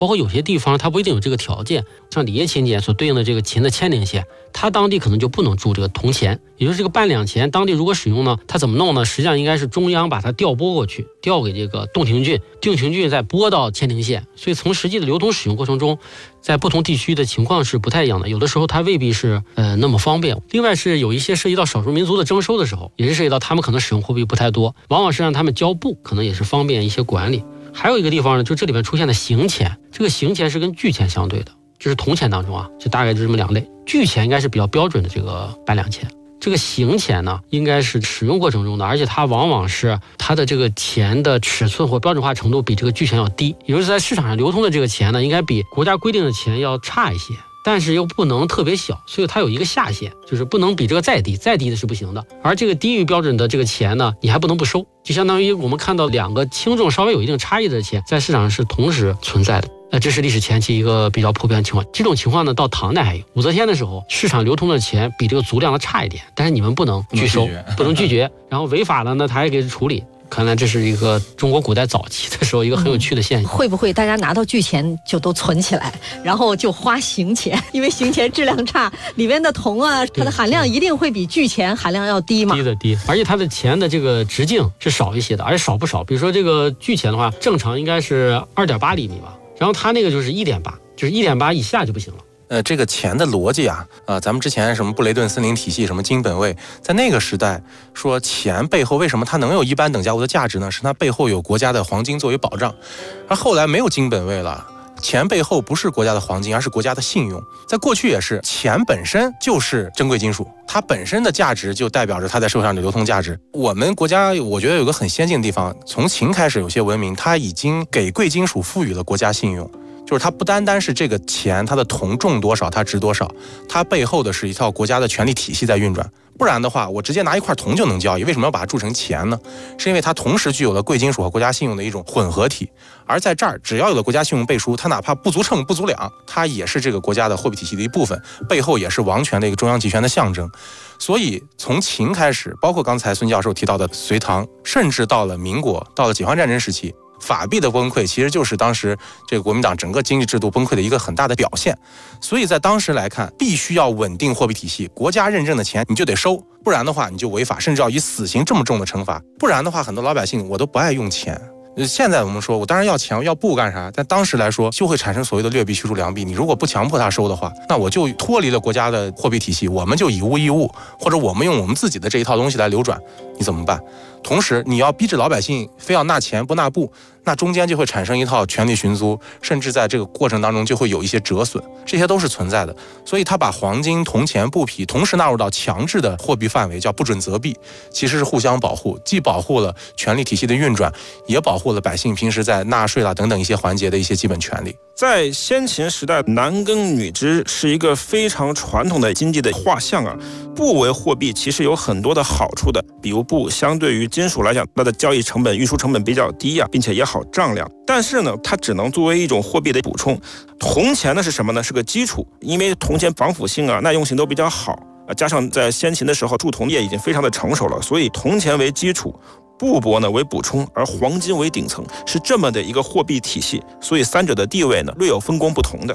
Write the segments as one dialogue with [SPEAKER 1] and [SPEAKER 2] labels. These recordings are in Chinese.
[SPEAKER 1] 包括有些地方它不一定有这个条件，像里耶秦简所对应的这个秦的千陵县，它当地可能就不能铸这个铜钱，也就是这个半两钱，当地如果使用呢，它怎么弄呢？实际上应该是中央把它调拨过去，调给这个洞庭郡，洞庭郡再拨到千陵县，所以从实际的流通使用过程中，在不同地区的情况是不太一样的，有的时候它未必是那么方便。另外是有一些涉及到少数民族的征收的时候，也是涉及到他们可能使用货币不太多，往往是让他们交布，可能也是方便一些管理。还有一个地方呢，就这里面出现的行钱，这个行钱是跟巨钱相对的，就是铜钱当中啊，就大概就这么两类。巨钱应该是比较标准的这个半两钱，这个行钱呢，应该是使用过程中的，而且它往往是它的这个钱的尺寸或标准化程度比这个巨钱要低，也就是在市场上流通的这个钱呢，应该比国家规定的钱要差一些，但是又不能特别小，所以它有一个下限，就是不能比这个再低，再低的是不行的。而这个低于标准的这个钱呢，你还不能不收，就相当于我们看到两个轻重稍微有一定差异的钱在市场上是同时存在的。这是历史前期一个比较普遍的情况。这种情况呢，到唐代还有，武则天的时候，市场流通的钱比这个足量的差一点，但是你们不能拒收，不能拒绝，然后违法了呢，他还给处理。看来这是一个中国古代早期的时候一个很有趣的现象。
[SPEAKER 2] 会不会大家拿到巨钱就都存起来，然后就花行钱？因为行钱质量差，里面的铜啊，它的含量一定会比巨钱含量要低嘛。
[SPEAKER 1] 低，而且它的钱的这个直径是少一些的，而且少不少。比如说这个巨钱的话，正常应该是2.8厘米吧，然后它那个就是1.8，就是1.8以下就不行了。
[SPEAKER 3] 这个钱的逻辑啊，咱们之前什么布雷顿森林体系，什么金本位，在那个时代说钱背后为什么它能有一般等价物的价值呢？是它背后有国家的黄金作为保障。而后来没有金本位了，钱背后不是国家的黄金，而是国家的信用。在过去也是，钱本身就是珍贵金属，它本身的价值就代表着它在社会上的流通价值。我们国家我觉得有个很先进的地方，从秦开始有些文明，它已经给贵金属赋予了国家信用。就是它不单单是这个钱，它的铜重多少，它值多少，它背后的是一套国家的权力体系在运转。不然的话，我直接拿一块铜就能交易，为什么要把它铸成钱呢？是因为它同时具有了贵金属和国家信用的一种混合体。而在这儿，只要有了国家信用背书，它哪怕不足称不足两，它也是这个国家的货币体系的一部分，背后也是王权的一个中央集权的象征。所以从秦开始，包括刚才孙教授提到的隋唐，甚至到了民国，到了解放战争时期，法币的崩溃其实就是当时这个国民党整个经济制度崩溃的一个很大的表现。所以在当时来看，必须要稳定货币体系，国家认证的钱你就得收，不然的话你就违法，甚至要以死刑这么重的惩罚。不然的话，很多老百姓我都不爱用钱。现在我们说我当然要钱，我要布干啥？但当时来说就会产生所谓的劣币驱逐良币。你如果不强迫他收的话，那我就脱离了国家的货币体系，我们就以物易物，或者我们用我们自己的这一套东西来流转，你怎么办？同时你要逼着老百姓非要纳钱不纳布，那中间就会产生一套权力寻租，甚至在这个过程当中就会有一些折损，这些都是存在的。所以他把黄金、铜钱、布匹同时纳入到强制的货币范围，叫不准择币，其实是互相保护，既保护了权力体系的运转，也保护了百姓平时在纳税啦等等一些环节的一些基本权利。
[SPEAKER 4] 在先秦时代，男耕女织是一个非常传统的经济的画像啊。布为货币其实有很多的好处的，比如布相对于金属来讲，它的交易成本、运输成本比较低啊，并且也好丈量。但是呢，它只能作为一种货币的补充。铜钱呢是什么呢？是个基础，因为铜钱防腐性啊、耐用性都比较好啊，加上在先秦的时候铸铜业已经非常的成熟了，所以铜钱为基础，布帛呢为补充，而黄金为顶层，是这么的一个货币体系。所以三者的地位呢略有分工不同的。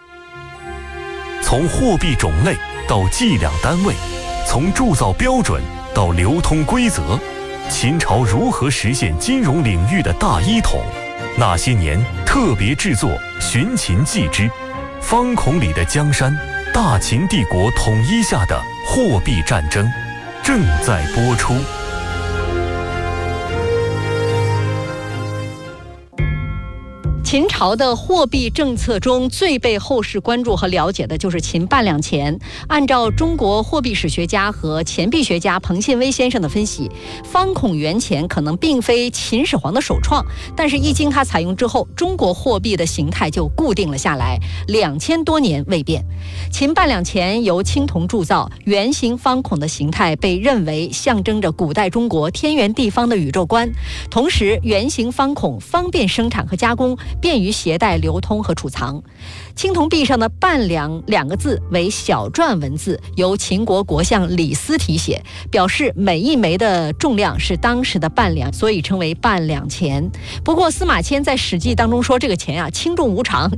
[SPEAKER 5] 从货币种类到计量单位，从铸造标准到流通规则，秦朝如何实现金融领域的大一统？那些年特别制作《寻秦记之方孔里的江山》，大秦帝国统一下的货币战争正在播出。
[SPEAKER 2] 秦朝的货币政策中最被后世关注和了解的就是秦半两钱。按照中国货币史学家和钱币学家彭信威先生的分析，方孔元钱可能并非秦始皇的首创，但是一经他采用之后，中国货币的形态就固定了下来，2000多年未变。秦半两钱由青铜铸造，圆形方孔的形态被认为象征着古代中国天圆地方的宇宙观，同时圆形方孔方便生产和加工，便于携带、流通和储藏。青铜币上的半两2个字为小篆文字，由秦国国相李斯题写，表示每一枚的重量是当时的半两，所以称为半两钱。不过司马迁在《史记》当中说这个钱轻重无常，